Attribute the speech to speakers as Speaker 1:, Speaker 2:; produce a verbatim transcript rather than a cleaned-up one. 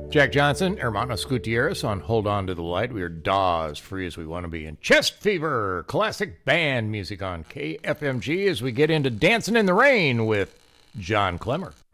Speaker 1: Jack Johnson, Hermanos Gutierrez on Hold On to the Light. We are Dawes, Free As We Want to Be, in Chest Fever, classic band music on K F M G as we get into Dancing in the Rain with John Clemmer.